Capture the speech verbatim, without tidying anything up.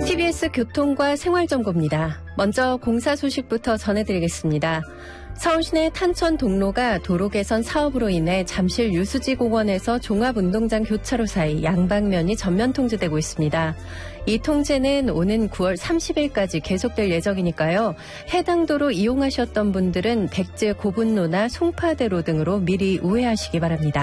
티비에스 교통과 생활정보입니다. 먼저 공사 소식부터 전해드리겠습니다. 서울시내 탄천 동로가 도로 개선 사업으로 인해 잠실 유수지 공원에서 종합운동장 교차로 사이 양방면이 전면 통제되고 있습니다. 이 통제는 오는 구월 삼십일까지 계속될 예정이니까요. 해당 도로 이용하셨던 분들은 백제 고분로나 송파대로 등으로 미리 우회하시기 바랍니다.